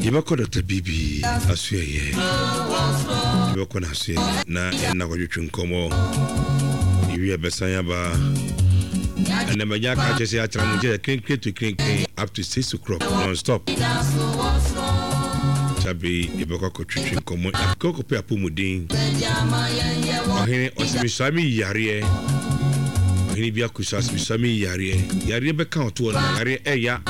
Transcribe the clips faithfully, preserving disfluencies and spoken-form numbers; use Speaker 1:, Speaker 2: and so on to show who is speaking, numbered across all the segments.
Speaker 1: Yebako Doctor Bibi Asweye. Yebako na asweye na ena kwa juchu nkomo. Iwi besanya ba. And the Mayak catches a tramuja clean clean to clean clean up to six o'clock non stop. Chabi Yebako juchu nkomo. Akoko pe apumudin. Ohene osibisami yariye. Ohene biya kusas bisami yariye. Yariye beka otu na yariye eya.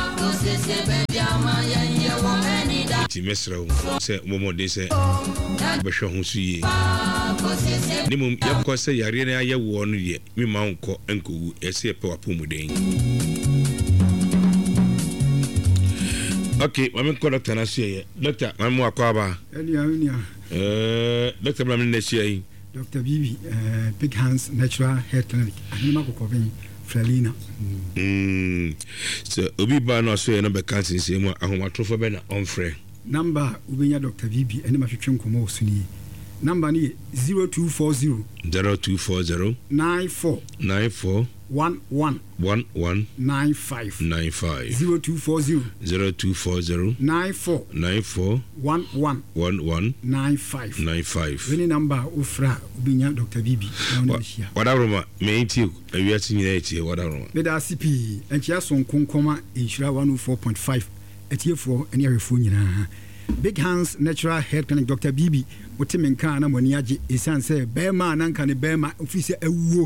Speaker 1: Ti mesra se momo de se be hwe ho suye ni mum yakọ se yare na ya wo no ye mi ma nko enkowu ese pe wapomuden. Okay, mami ko doctor na suye doctor mami akwa ba
Speaker 2: enia enia
Speaker 1: eh doctor mami na suye
Speaker 2: Doctor Bibi uh, Big Hands Natural Hair Clinic anima ko ko ben Frelina.
Speaker 1: Mm. So obi ba no so ye no be cancer se mu ahomatrofo be na on frɛ.
Speaker 2: Number ubenya Doctor Bibi ene ma hwetwe nkomo osuni. Number ni zero two four zero
Speaker 1: zero two four zero
Speaker 2: nine four
Speaker 1: nine four
Speaker 2: one one
Speaker 1: one one
Speaker 2: nine five
Speaker 1: nine five
Speaker 2: zero two four zero
Speaker 1: zero two four zero
Speaker 2: nine four
Speaker 1: nine four
Speaker 2: one one
Speaker 1: one one
Speaker 2: nine five
Speaker 1: nine five.
Speaker 2: Any number ufra ubenya Doctor Bibi na unishia.
Speaker 1: Wadaroma me nti awiati nyina eti wadaroma.
Speaker 2: Me da C P enchia son konkoma insura one oh four point five etiefo ene ahwefo nyina. Big Hands Natural Hair Clinic Doctor Bibi wotimenka na moni age esanse bema na nka ne bema ofise awuo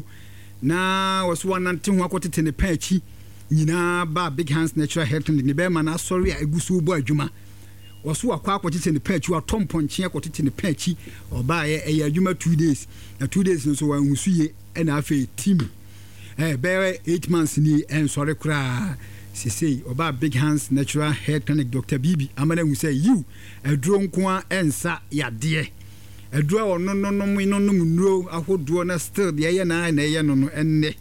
Speaker 2: na waso wanante ho akotete ne paachi nyina ba Big Hands Natural Hair Clinic ne bema na sorry a egusu obo adwuma waso akwa akotete ne paachi wa tomponche akotete ne paachi oba ye eya adwuma two days na two days no so wa husuye na afa team eh be eight months ni en sorry kra Sisi oba Big Hands Natural Hair Clinic Doctor Bibi amana hu say you edro nko ensa yade edro ono no no no no nuro ahodo na still de ye na na ye no no enne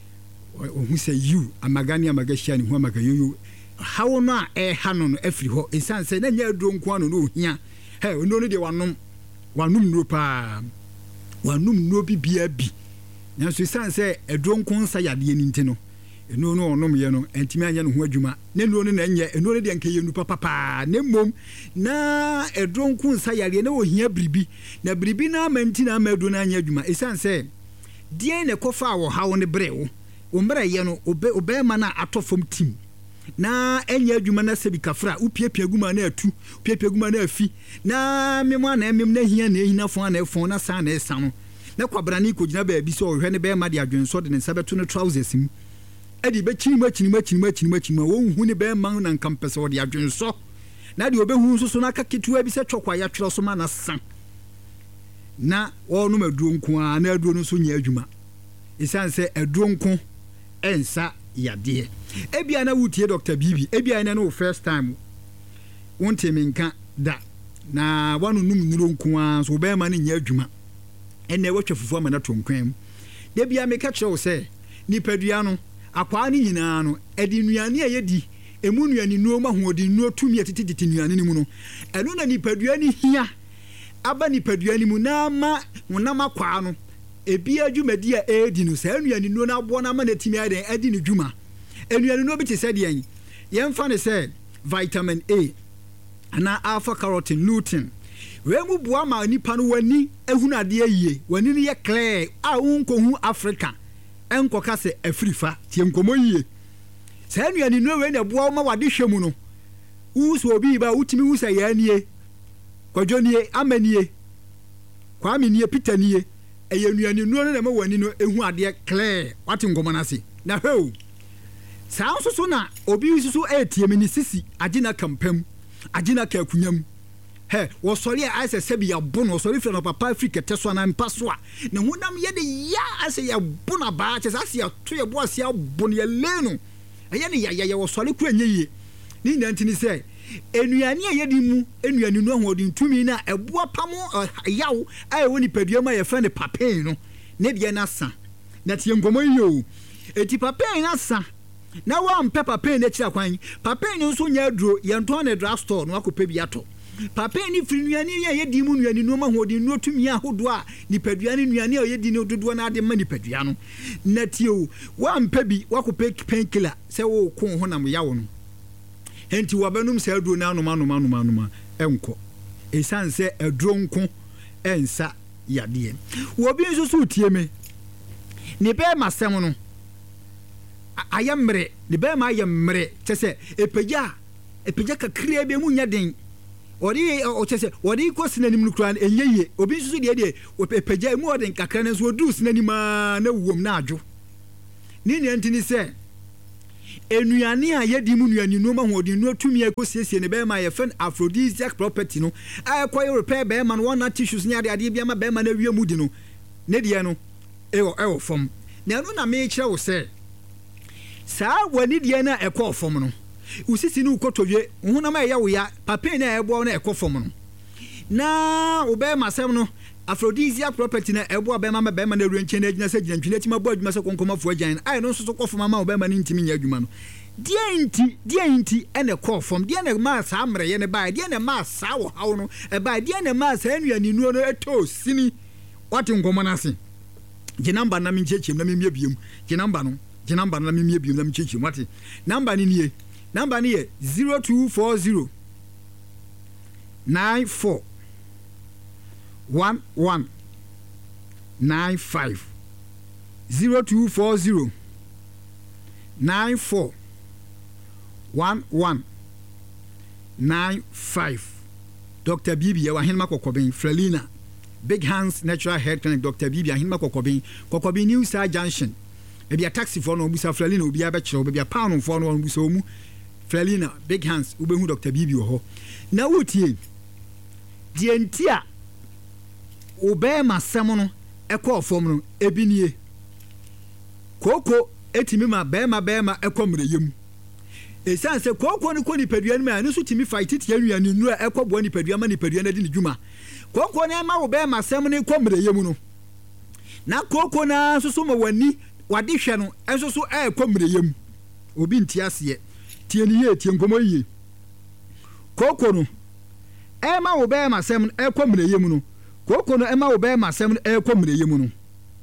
Speaker 2: hu say you amagani amagashia ni hu amagayoyo hawo no a e ha no no afiri ho esan say na nya edro nko no no hia he ono no de wanom wanom nuro pa wanom nuro bibia bi na so esan say edro nko nsa yade ni ntino eno no onom ye no entimi anya no ho adwuma ne no no na nya eno no de anka ye nu papa ne mom na edronku nsa yare na ohia bribi na bribi na amanti na amadu na anya adwuma esan se die ne kofa wo hawo ne brewo o mra ye no obe obe ma na atofom tim na anya adwuma na sebi kafra upiepia guma na atu upiepia guma na afi na memo na emem na hia na ehina fon na efon na san na esan no na kwabrani ko gina ba bi so ohwe ne be ma de adwenso de ne sabeto no trousers mu edi be chini chini chini chini chini wo hu ne be man na nkampese wo de adwenso na de obehu so so na ka ketua bi se twokwa ya twero so ma na san na wo no maduro nko a na aduro no so nya adwuma isan se aduro nko ensa yade ebia na wutie Doctor Bibi ebia na no first time wonte menka da na wanu num nuro nko a so be ma ne nya adwuma enne wotwe fufu ama na tonkwam de bia me ka kyerewo se nipadua no akwa ni nyina no edi nuane ayedi emu nuane nuo ma ho odi nuo tumi atititi nuane ni mu no eno na nipadua ni hia aba nipadua ni mu na ma wona makwa no ebi adwumadi a edi no sa nuane nuo na abo na ma na timi ade edi ni dwuma enuane nuo bi te se de yan yemfa ne se vitamin A ana alpha carotene lutein we mu bua ma nipa no wani ehunu ade ayie wani ni ye clear a unko hu Africa enko kase afrifa tie nkomo yie sa nuane no we na boa ma wade hwemu no uso obi ba utimi usa ya nie kwadwonie amanie kwa amenie pitanie eye nuane no na ma wani no ehu ade clear wate nkomo na se na ho sa so na obi susu etie mini sisi agina kampam agina ka kunyam he wo sori a ase sebi ya bono sori fira no papa Africa teso na mpaso a ne honam ye de ya ase ya bona ba che ase ya to ye bo ase ya bono ye lenu eye ne ya ya wo sori ku anyeye ni nantini se enuane ye di mu enuane no ho di ntumi na eboa pamo yaw a woni padua ma ye fa ne papen no ne de na sa na tie ngomo yo eti papen na sa na wa mpe papen na kira kwan papen nso nya aduro ye nto na drug store no akopa bi ato papa ni firi nuane ye di mu nuane no ma ho di no tumi ahodo a nipadua ni nuane ye di no dodo na ade ma nipadua no na tie o wa mpa bi wakopa painkiller se wo ko ho nam yawo no enti wabenum sɛ aduro na anoma anoma anoma anoma enko esan sɛ aduro nko ensa yade wo bi nso so tie me ne be masɛm no ayamre ne be ma ayamre kyese epagya epagya kakra be mu nya den ori o kyese ori ko sinanim no kura enyeye obi nso so de de epagya mu oden kakra nso odu sinanim na wom na adwo ni ne ntini sɛ enuane a yedi mu nuane no ma ho de no tumi ekosiesie ne be ma ye fen aphrodisiac property no akoy repair be ma no one tissues ne ade ade bia ma be ma na wie mu di no ne de no ewo ewo fom na no na me kire wo sɛ saa wani de na ekɔ fom no usisi no ukotodwe ho na ma ye wo ya papa na ebo na ekɔ fom no na wo be ma sem no aphrodisiac property na ebo be ma ma be ma na ruenche na agina sɛ gina ntwene ti ma bo adwuma sɛ konkoma fo agyan ai no nso so kɔ fom ma wo be ma ne ntimi nya adwuma no die nti die nti ene kɔ fom die na ma saa mre ye ne ba die na ma saa wo hawo no e ba die na ma saa nuani nuo no eto sini wate nkomo na se ginamba na mi nchechim na mi miebiem ginamba no ginamba na mi miebiem na mi nchechim wate number ni nie number ni ye zero two four zero nine four one one nine five zero two four zero nine four one one nine five Doctor Bibi ya wahenma kokobin Frelina Big Hands Natural Hair Clinic Doctor Bibi ahenma kokobin kokobin New Star Junction e bia taxi for no busa Frelina obi abekire obi bia pound for no busa omu Frelina Big Hands ubehu Doctor Bibi ho na wotie die ntia obe masem no ekọ fom no ebinie koko etimi ma be ma be ma ekọ mreyem esan se koko ni ko ni padua ni ma ni so timi fight tie nuane nu ekọ bo ni padua ma ni padua na di ni dwuma koko na ma obe masem no ekọ mreyem no na koko na so so ma wani wade hwe no enso so ekọ mreyem obi ntiase tie ni ye tie nkomo yi koko no e ma obe masem no ekọ mreyem no koko no ema obe masem e komre yemu no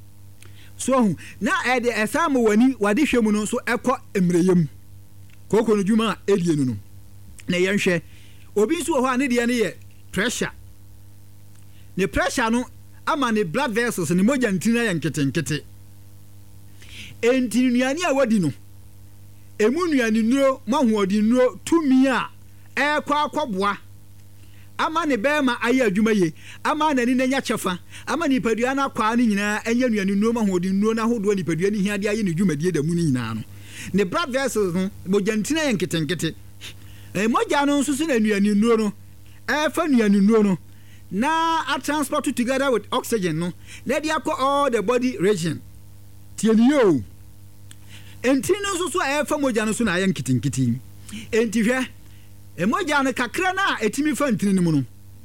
Speaker 2: so hu na e de esam wani wade hwemu no so ekọ emreyem koko no djuma edie no no na yenhwe obi nso ho ane de ne ye pressure ne pressure no ama ne blood vessels ne moja ntina ya nketenkete enti nuane a wadi no emu nuane nuro mahoodi nuro tumi a ekọ akọboa ama ne bema aye adwuma ye ama nani na nya chefa ama ni padua na kwa ne nyina enya nuane nuo ma hodi nuo na hodo ni padua ni hiade aye ne dwumadie da mu ni nyina no ne blood vessels no mojantina ye nketenkete e moja no nso so na nuane nuo no e fa nuane nuo no na a transport together with oxygen no let dia ko all the body region tieni yo enti no nso so e fa moja no so na aye nketenkete enti hwe emoja no kakra na etimi fa ntini mu no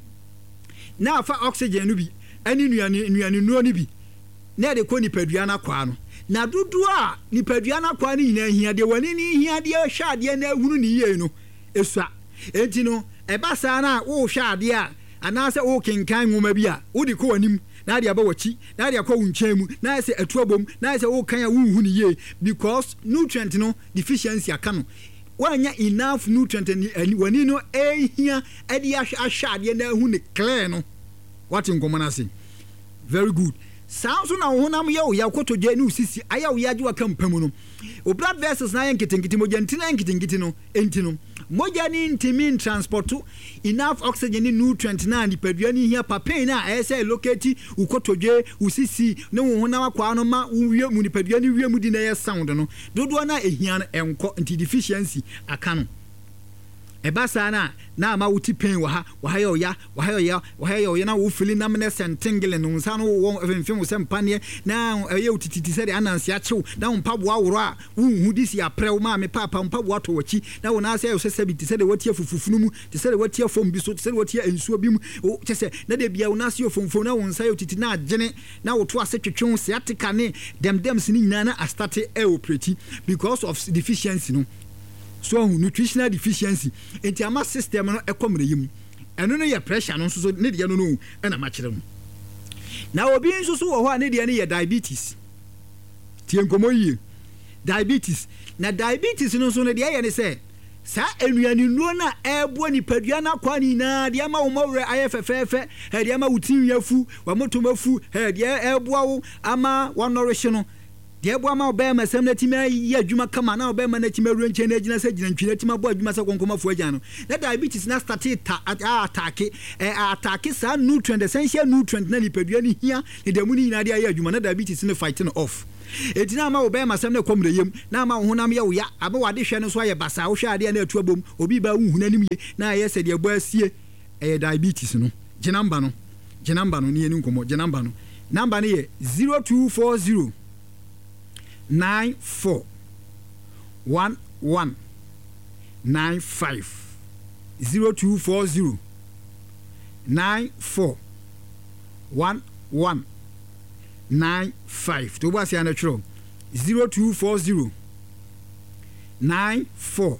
Speaker 2: na fa oxygen no bi ani nuane nuane nuo no bi na de ko nipadua na kwa no na dudu a nipadua na kwa ni nyina hia de wani ni hia de hwa de na ehunu ni yie no esua enti no eba sa na wo hwa de a ana se wo kenkan nwoma bi a wo de ko wanim na de aba wachi na de akọ wunchan mu na se atuabom na se wo kan a wo hu ni yie because nutrient no deficiency aka no wanya enough nutrient and wani no ehia edi ahwade na hu ne clear no what nkomo na say very good sounds na honam ye o yakotodwe ne usisi aya o yaje waka mpamu no o blood vessels na yanketenkete moja ntina yanketenkete no enti no moja ni ntimi transport enough oxygen and nutrient na ni padua ni hia papain na ese locate ukotodwe usisi ne honam akwa no ma wie mu ni padua ni wie mu di na ye sound no dodo na ehia no enko nti deficiency aka no ebasa na na ma wuti pain wa ha wa ha yo ya wa ha yo ya wa ha yo ya na wo fili na mena sentingle no nsa no wo mfem wo sempane na eye utititi se de anansi a chew na wo mpaboa woro a wo hu disi aprɛw ma me papa mpaboa to wachi na wo na ase yo sese bi ti se de watie fufufunu mu ti se de watie fom bi so ti se de watie ensuo bi mu o chese na de bia wo na ase yo fomfom na wo nsa yo titi na agene na wo to ase twetwe sciatica ne dem dem sini nyina na a start e operate because of deficiency no so nutritional deficiency enti ama system no ekomre yim eno no ye pressure no so ne de no no na ma kire no na obi nso so wo ho ne de ne ye diabetes tie nkomo yi diabetes na diabetes no so ne de ye ne say sa enuani nuo na ebo nipadua na kwa ni na de ama wo mawre aye fefefe he de ama wutin yafu wa motomafu he de ebo wo ama wonoreshe no de ebo ama oba masam na tima yi adwuma kama na oba ma na tima ruenche na gina sa gina ntwina tima bo adwuma sa konkomafu agya no na diabetes na start ta attack eh attack sa nutrient essential nutrient na nipadua ni hia ne de mu ni na de aye adwuma na diabetes ne fighting off. Etina ma obe masam na komre yem na ma honam ye wo ya abe wade hwe no so aye basa wo hwe ade na atu abom obi ba hu hunanim ye na aye se de bo asie eh diabetes no je number no je number no ne yeni nkomo je number no number ne ye zero two four zero nine four one one nine five zero two four zero nine four one one nine five to was yana tro zero two four zero nine four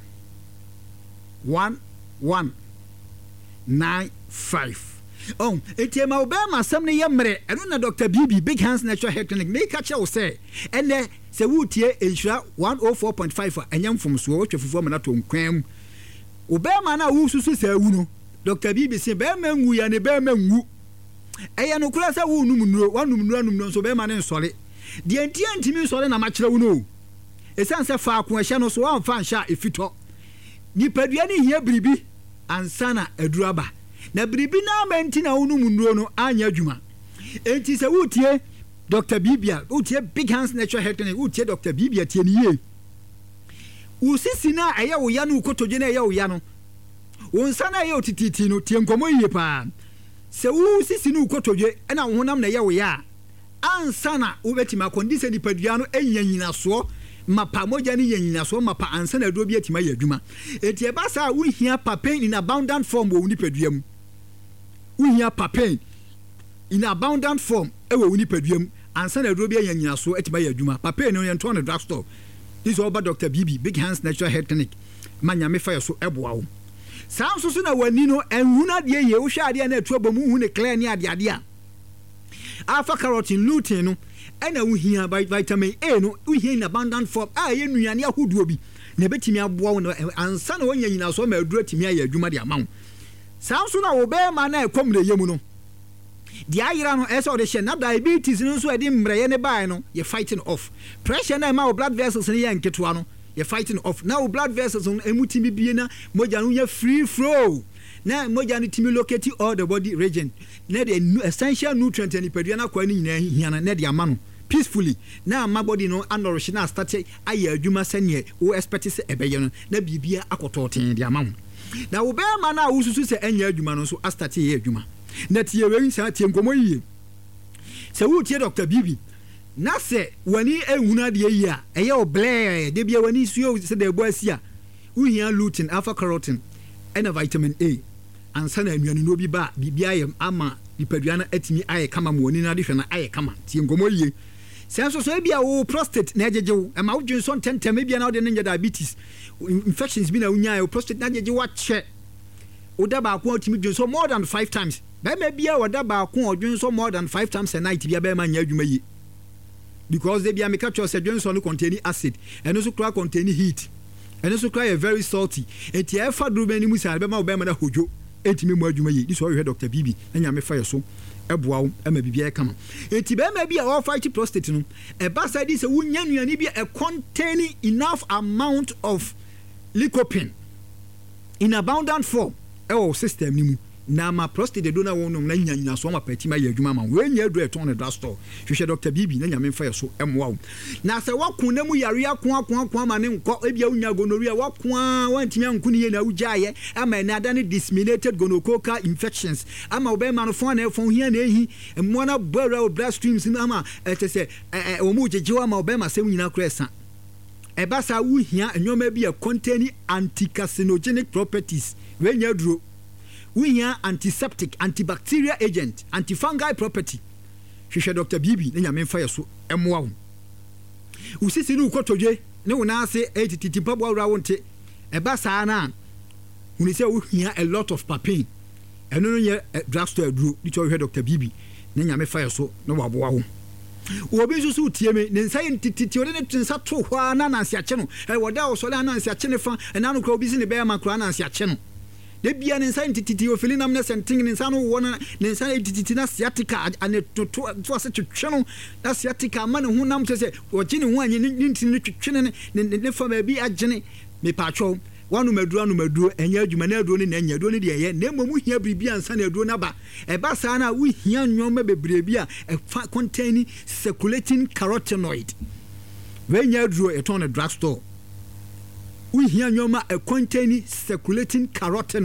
Speaker 2: one one nine five. Oh, etiema obema samne yemre eno na Doctor B B Big Hands Natural Health Clinic me ka che wo se ene se wutie ensura one oh four point five anyam fom so wo twefufo ma na to nkwam obema na wo susu se wu no Doctor B B se be ma nwu ya ne be ma nwu eya no kura sa wo num nuo wanum nuo num no so be ma ne nsole de antia ntimi nsole na ma kire wo no esan se fa ko ehye no so wan fa nsha efito nipadua ni hia biribi ansana aduraba na biribi na menti na wo num nuo no anya adwuma enti se wutie Doctor Bibia wutie Big Hands Natural Health Clinic wutie Doctor Bibia tie ni ye usisi na eya wo ya no kotoje na eya wo ya no wonsa na eya otititi no tie nkomo yie pa se wu sisi no kotoje na honam na ye wo ya ansana ubetima kondise ni padua no enyanyina so mapa moja ni yanyina so mapa ansana do bi atima ya adwuma enti e ba sa wo hia papain in abundant form wo ni padua mu wo hia papain in abundant form e wo ni padua mu ansana do bi yanyina so atima ya adwuma papain no ye nto na drugstore. This is all about Doctor B B Big Hands Natural Health Clinic manya me fire so eboa wo Sam so na wani no enhuna de ye wo hwa ade na atu abom hu ne clear ne ade ade a alpha carotene lutein no ena wo hia vitamin A no wo hia in abundant form a ye nuane ahoduo bi na betimi aboa wo ansa na wonya nyina so ma aduro timi aye adwuma de amawo Sam so na wo be ma na ekomre yemu no de ayira no eso de hye na diabetes no so ade mreye ne bae no ye fighting off pressure na ma wo blood vessels ne ye nketoa no you're fighting off now blood vessels on emutimi biena moja no ya free flow na moja no timi locate all the body region na the essential nutrient ni padua na kwa ni nyina hiana na de ama no peacefully na my body no anourish na start aye adwuma sene wo expect se ebeye no na bibia akototen de ama na wo be ma na wo susu se enya adwuma no so start ye adwuma na tie we nsa tie nkomo yie se wo tie Doctor Bibi na se wani ehuna de yi a eye oble de bia wani suo se de boasia uhia lutein alpha carotene and vitamin A ansa na anuane no bi ba bibia yem ama nipadua na atimi aye kama mo ni na de hwe na aye kama tie ngomo yie senso so bia wo prostate na ejejewo ema wo dwunso tentem bia na wo de nja diabetes infections bi na unya wo prostate na ejeje wa che wo da ba ko atimi dwunso more than five times ba ma bia wo da ba ko odwunso more than five times a night bia ba ma nya adwuma yie because they be a make sure say Johnson contain acid and also contain heat and also cry very salty et ye fa do be ni musa be ma be ma da hojo etimi mu adwuma yi this what you heard Doctor B B na nya me fire so eboa wo e ma bibia e kama eti be ma bia all fight prostate no e ba side say wunya nuane bia e contain enough amount of lycopene in abundant form e o system ni mu na ma prostate do na won na nya nyina so ma patima ya adwuma ma we nya adu eton ne drugstore hwehwe Doctor B B na nya me fa so emwa wo na se wakun na mu yare akon akon akon ma ne nko ebia unya gonorrhea wakun wantimi ankun ye na ujaye ama na adane disseminated gonococcal infections ama obe ma no fon na fon hia na ehi emmo na bora blood streams na ama etese o mu jejewa ma obe ma sem nyina kresa e ba sa wu hia enyoma bia contain anti-carcinogenic properties we nya duro we have antiseptic, antibacterial agent, antifungal property. She Doctor B B, then you fire so emwa. We see no kotoje, no na say eighty tipabo round it. A basana. When you say we have a lot of papain. And no near drugstore drew, you told her Doctor B B, then you fire so no wabo. obi nso so tie me ne nsa yɛ ntititi ɔde ne nsa to hɔ a na nansi akye no ɛ wɔda ɔsɔle a nansi akye ne fa ɛna no kora obi si ne bɛyɛ ma kora nansi akye no de bia ne nsa ntititi ofili nam ne senting ne nsa no wɔ no ne nsa ntititi na sciatica ane to to ase twetwe no na sciatica ma ne ho nam kyɛ sɛ wɔgye ne ho anyi ne ntini ne twetwe ne ne fa ba bi agyene me paatwɔ wanu maduro anu maduro enya adwuma na aduro ne na enya aduro ne de ye na mmom hia biribi ansa na aduro na ba e ba saa na wo hia nwoma bebree bi a e fa contain circulating carotenoid when nya aduro e ton na drugstore wo hia nwoma e contain circulating carotenoid